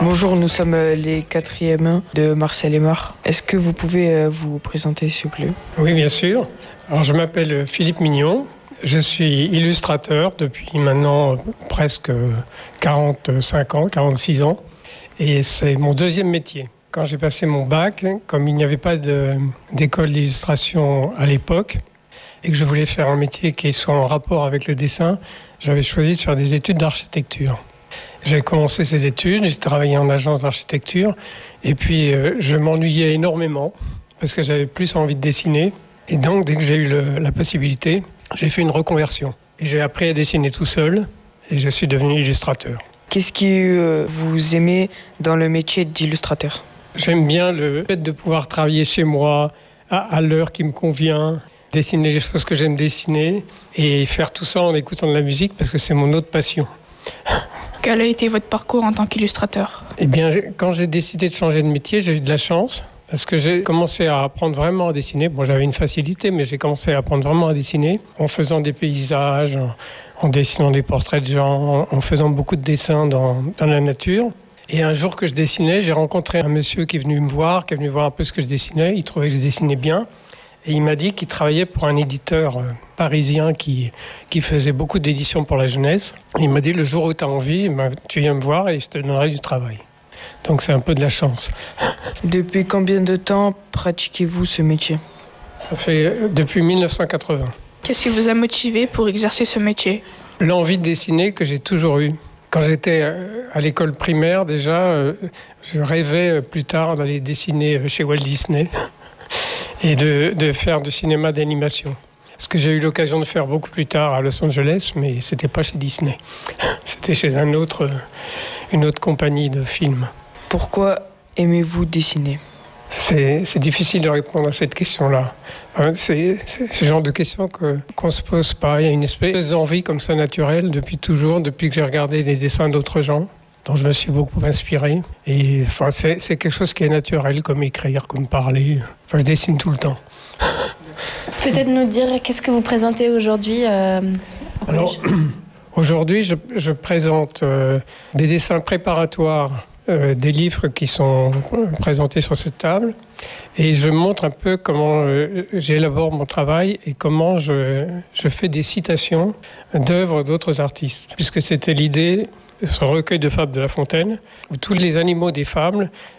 Bonjour, nous sommes les 4e de Marcel Aymar. Est-ce que vous pouvez vous présenter, s'il vous plaît? Oui, bien sûr. Alors, je m'appelle Philippe Mignon. Je suis illustrateur depuis maintenant presque 45 ans, 46 ans. Et c'est mon deuxième métier. Quand j'ai passé mon bac, comme il n'y avait pas d'école d'illustration à l'époque, et que je voulais faire un métier qui soit en rapport avec le dessin, j'avais choisi de faire des études d'architecture. J'ai commencé ces études, j'ai travaillé en agence d'architecture, et puis je m'ennuyais énormément, parce que j'avais plus envie de dessiner. Et donc, dès que j'ai eu la possibilité, j'ai fait une reconversion. Et j'ai appris à dessiner tout seul, et je suis devenu illustrateur. Qu'est-ce que vous aimez dans le métier d'illustrateur? J'aime bien le fait de pouvoir travailler chez moi, à l'heure qui me convient, dessiner les choses que j'aime dessiner, et faire tout ça en écoutant de la musique, parce que c'est mon autre passion. Quel a été votre parcours en tant qu'illustrateur? Eh bien, quand j'ai décidé de changer de métier, j'ai eu de la chance. Parce que j'ai commencé à apprendre vraiment à dessiner. Bon, j'avais une facilité, mais j'ai commencé à apprendre vraiment à dessiner en faisant des paysages, en dessinant des portraits de gens, en faisant beaucoup de dessins dans la nature. Et un jour que je dessinais, j'ai rencontré un monsieur qui est venu me voir, qui est venu voir un peu ce que je dessinais. Il trouvait que je dessinais bien. Et il m'a dit qu'il travaillait pour un éditeur parisien qui faisait beaucoup d'éditions pour la jeunesse. Il m'a dit, le jour où tu as envie, tu viens me voir et je te donnerai du travail. Donc c'est un peu de la chance. Depuis combien de temps pratiquez-vous ce métier? Ça fait depuis 1980. Qu'est-ce qui vous a motivé pour exercer ce métier? L'envie de dessiner que j'ai toujours eue. Quand j'étais à l'école primaire, déjà, je rêvais plus tard d'aller dessiner chez Walt Disney et de faire du cinéma d'animation. Ce que j'ai eu l'occasion de faire beaucoup plus tard à Los Angeles, mais c'était pas chez Disney. C'était chez une autre compagnie de films. Pourquoi aimez-vous dessiner? C'est difficile de répondre à cette question-là. C'est ce genre de question qu'on se pose pas. Il y a une espèce d'envie comme ça naturelle depuis toujours, depuis que j'ai regardé des dessins d'autres gens, dont je me suis beaucoup inspiré. Et enfin, c'est quelque chose qui est naturel, comme écrire, comme parler. Enfin, je dessine tout le temps. Peut-être nous dire qu'est-ce que vous présentez aujourd'hui au collège? Aujourd'hui, je présente des dessins préparatoires, des livres qui sont présentés sur cette table, et je montre un peu comment j'élabore mon travail et comment je fais des citations d'œuvres d'autres artistes, puisque c'était l'idée, ce recueil de fables de La Fontaine, où tous les animaux des fables